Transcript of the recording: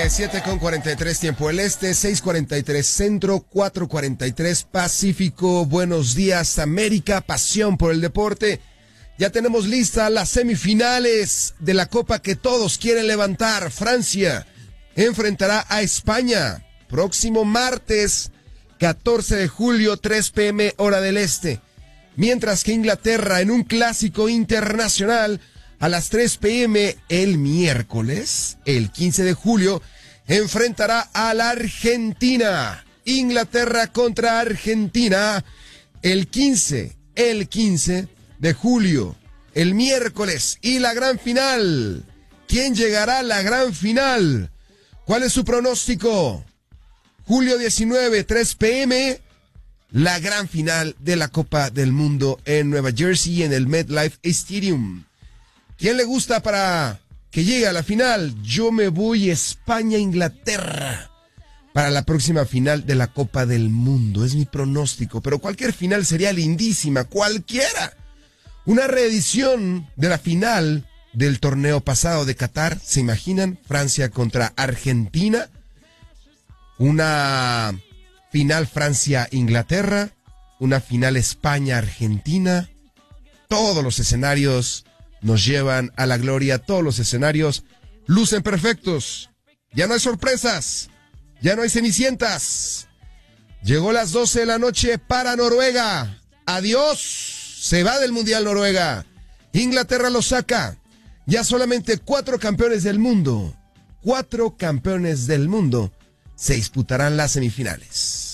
7:43 tiempo del este, 6:43 centro, 4:43 pacífico. Buenos días América, pasión por el deporte. Ya tenemos listas las semifinales de la copa que todos quieren levantar. Francia enfrentará a España próximo martes 14 de julio, 3 p.m. hora del este. Mientras que Inglaterra en un clásico internacional a las 3 p.m. el miércoles, el 15 de julio, enfrentará a la Argentina. Inglaterra contra Argentina el 15 de julio, el miércoles. Y la gran final. ¿Quién llegará a la gran final? ¿Cuál es su pronóstico? Julio 19, 3 p.m., la gran final de la Copa del Mundo en Nueva Jersey, en el MetLife Stadium. ¿Quién le gusta para que llegue a la final? Yo me voy España-Inglaterra para la próxima final de la Copa del Mundo. Es mi pronóstico, pero cualquier final sería lindísima, cualquiera. Una reedición de la final del torneo pasado de Qatar, ¿se imaginan? Francia contra Argentina. Una final Francia-Inglaterra, una final España-Argentina. Todos los escenarios nos llevan a la gloria, todos los escenarios lucen perfectos. Ya no hay sorpresas, ya no hay cenicientas. Llegó las 12 de la noche para Noruega. Adiós, se va del Mundial Noruega. Inglaterra lo saca. Ya solamente 4 campeones del mundo. 4 campeones del mundo se disputarán las semifinales.